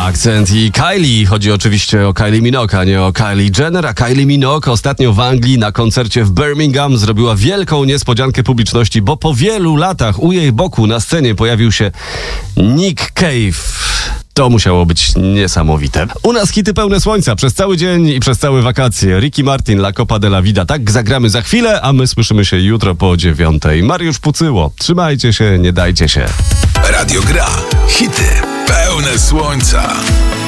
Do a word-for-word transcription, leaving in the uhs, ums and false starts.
akcent i Kylie. Chodzi oczywiście o Kylie Minogue, a nie o Kylie Jenner. A Kylie Minogue ostatnio w Anglii na koncercie w Birmingham zrobiła wielką niespodziankę publiczności, bo po wielu latach u jej boku na scenie pojawił się Nick Cave. To musiało być niesamowite. U nas hity pełne słońca przez cały dzień i przez całe wakacje. Ricky Martin, La Copa de la Vida. Tak zagramy za chwilę, a my słyszymy się jutro po dziewiątej. Mariusz Pucyło. Trzymajcie się, nie dajcie się. Radio Gra. Hity pełne słońca.